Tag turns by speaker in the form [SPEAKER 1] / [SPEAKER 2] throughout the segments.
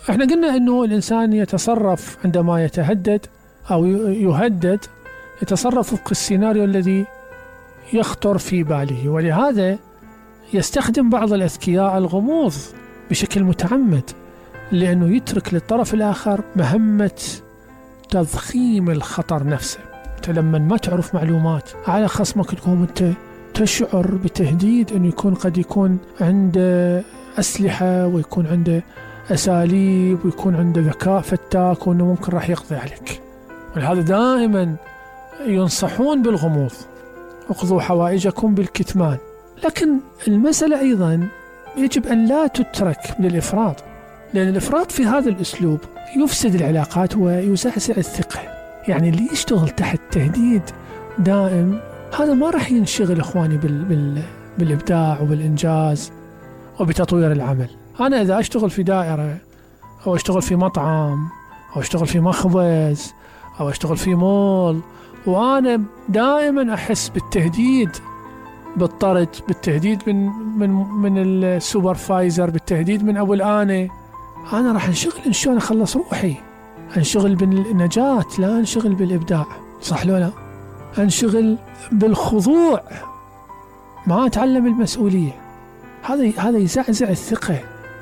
[SPEAKER 1] احنا قلنا انه الانسان يتصرف عندما يتهدد او يهدد، يتصرف وفق السيناريو الذي يخطر في باله، ولهذا يستخدم بعض الأذكياء الغموض بشكل متعمد، لأنه يترك للطرف الآخر مهمة تضخيم الخطر نفسه. أنت لما ما تعرف معلومات على خصمك تقوم أنت تشعر بتهديد أنه قد يكون عنده أسلحة ويكون عنده أساليب ويكون عنده ذكاء فتاك وأنه ممكن راح يقضي عليك. ولهذا دائما ينصحون بالغموض، اقضوا حوائجكم بالكتمان. لكن المسألة أيضا يجب أن لا تترك للإفراط، لأن الإفراط في هذا الأسلوب يفسد العلاقات ويزعزع الثقة. يعني اللي يشتغل تحت تهديد دائم هذا ما راح ينشغل إخواني بالإبداع وبالإنجاز وبتطوير العمل. أنا إذا أشتغل في دائرة أو أشتغل في مطعم أو أشتغل في مخبز أو أشتغل في مول وأنا دائما أحس بالتهديد، بالطرد، بالتهديد من السوبرفايزر، بالتهديد من أبو الآنة، أنا راح أنشغل شلون أخلص روحي، أنشغل بالنجاة لا أنشغل بالإبداع. صح لو لا؟ أنشغل بالخضوع، ما أتعلم المسؤولية. هذا يزعزع الثقة.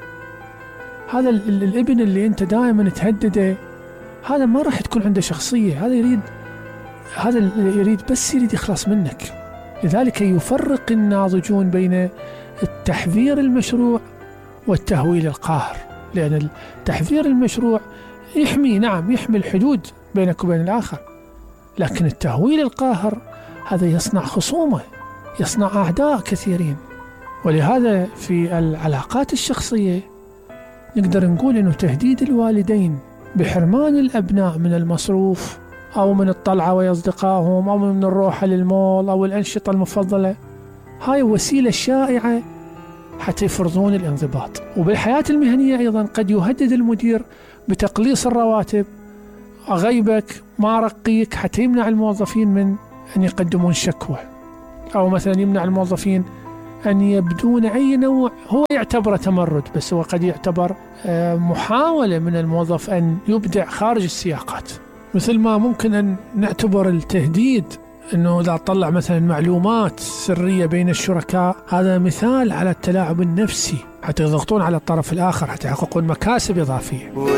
[SPEAKER 1] هذا الابن اللي أنت دائما تهدده هذا ما راح تكون عنده شخصية، هذا يريد بس يخلص منك. لذلك يفرق الناضجون بين التحذير المشروع والتهويل القاهر، لأن التحذير المشروع يحمي الحدود بينك وبين الآخر، لكن التهويل القاهر هذا يصنع خصومة، يصنع أعداء كثيرين. ولهذا في العلاقات الشخصية نقدر نقول أنه تهديد الوالدين بحرمان الأبناء من المصروف أو من الطلعة ويا أصدقائهم أو من الروحة للمول أو الأنشطة المفضلة، هاي وسيلة شائعة حتى يفرضون الانضباط. وبالحياة المهنية أيضا قد يهدد المدير بتقليص الرواتب، أغيبك، ما أرقيك، حتى يمنع الموظفين من أن يقدمون شكوى، أو مثلا يمنع الموظفين أن يبدون أي نوع هو يعتبره تمرد، بس هو قد يعتبر محاولة من الموظف أن يبدع خارج السياقات. مثل ما ممكن أن نعتبر التهديد أنه إذا طلع مثلا معلومات سرية بين الشركاء، هذا مثال على التلاعب النفسي حتى يضغطون على الطرف الآخر حتى يحققون مكاسب إضافية.